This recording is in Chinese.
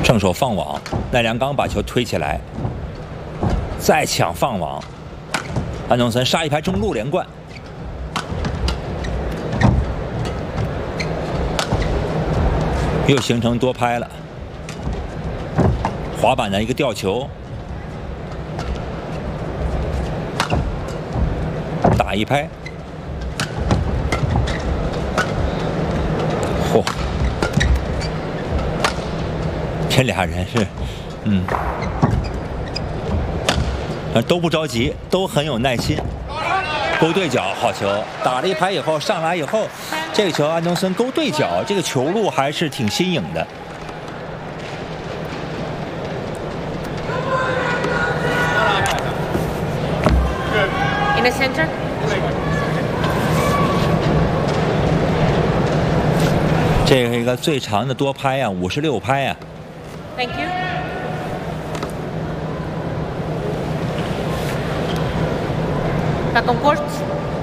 正手放网，奈良刚把球推起来，再抢放网，安东森杀一拍中路连贯。 又形成多拍了，滑板的一个吊球，打一拍，嚯！这俩人是，都不着急，都很有耐心。勾对角，好球！打了一拍以后，上来以后，这个球安东森勾对角，这个球路还是挺新颖的。 In the center. 这是一个最长的多拍啊，56拍啊。 Thank you. Back on court.